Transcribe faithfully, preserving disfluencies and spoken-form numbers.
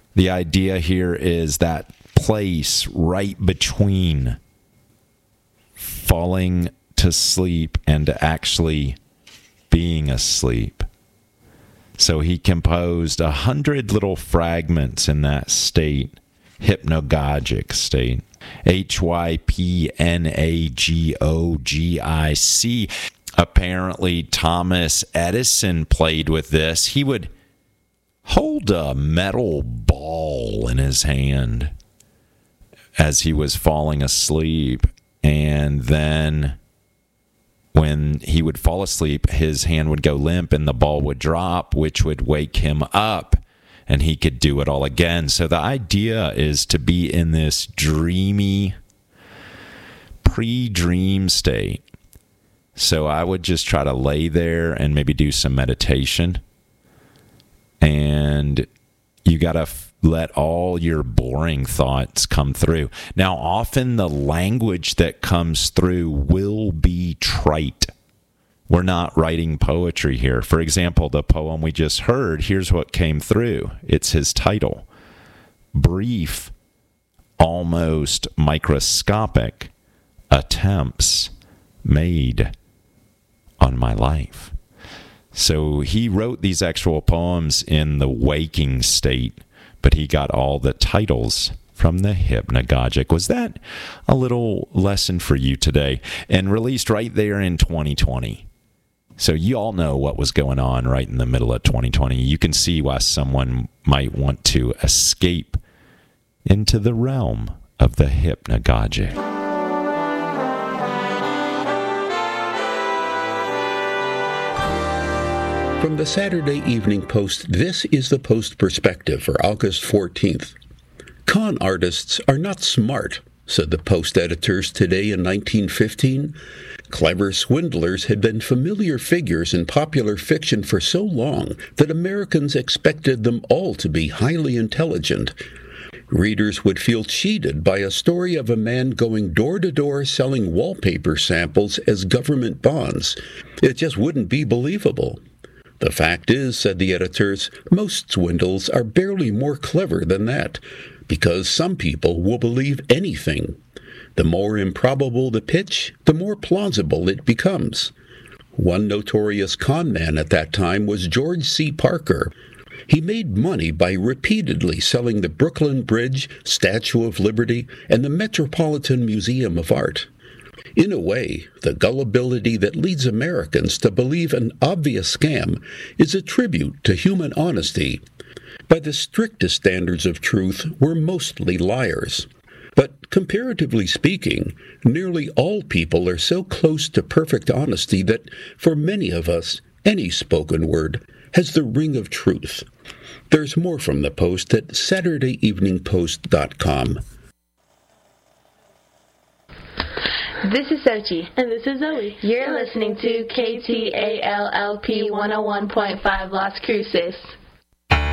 The idea here is that place right between falling to sleep and actually being asleep. So he composed a hundred little fragments in that state, hypnagogic state. H Y P N A G O G I C. Apparently, Thomas Edison played with this. He would hold a metal ball in his hand as he was falling asleep, and then when he would fall asleep, his hand would go limp and the ball would drop, which would wake him up, and he could do it all again. So the idea is to be in this dreamy, pre-dream state. So I would just try to lay there and maybe do some meditation. And you got to f- let all your boring thoughts come through. Now, often the language that comes through will be trite. We're not writing poetry here. For example, the poem we just heard, here's what came through. It's his title. Brief, almost microscopic attempts made on my life. So he wrote these actual poems in the waking state, but he got all the titles from the hypnagogic. Was that a little lesson for you today? And released right there in twenty twenty. So you all know what was going on right in the middle of twenty twenty. You can see why someone might want to escape into the realm of the hypnagogic. From the Saturday Evening Post, this is the Post Perspective for August fourteenth. Con artists are not smart, said the Post editors today in nineteen fifteen. Clever swindlers had been familiar figures in popular fiction for so long that Americans expected them all to be highly intelligent. Readers would feel cheated by a story of a man going door to door selling wallpaper samples as government bonds. It just wouldn't be believable. The fact is, said the editors, most swindles are barely more clever than that, because some people will believe anything. The more improbable the pitch, the more plausible it becomes. One notorious con man at that time was George C. Parker. He made money by repeatedly selling the Brooklyn Bridge, Statue of Liberty, and the Metropolitan Museum of Art. In a way, the gullibility that leads Americans to believe an obvious scam is a tribute to human honesty. By the strictest standards of truth, we're mostly liars. But comparatively speaking, nearly all people are so close to perfect honesty that, for many of us, any spoken word has the ring of truth. There's more from the Post at Saturday Evening Post dot com. This is Sochi. And this is Zoe. You're listening to K T A L L P one oh one point five Las Cruces.